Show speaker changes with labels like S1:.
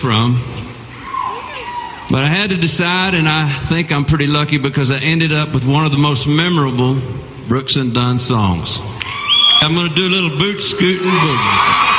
S1: from. But I had to decide, and I think I'm pretty lucky because I ended up with one of the most memorable Brooks and Dunn songs. I'm going to do a little boot scooting boogie.